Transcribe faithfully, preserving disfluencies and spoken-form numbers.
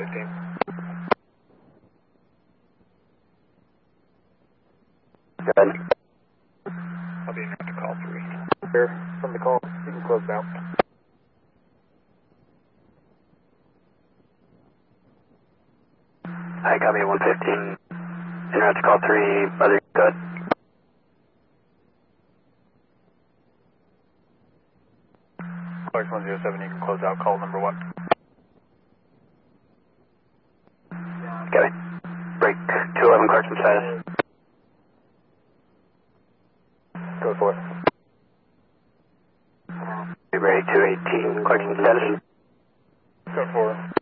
fifteen. Good. I'll be enough to call three. Here, from the call, you can close now. Hi, copy one fifteen. Internet to call three, other good. Clarks one zero seven, you can close out call number one. Okay. Break two eleven Clarkson status. Go for it. Be ready two eighteen Clarkson status. Go for it.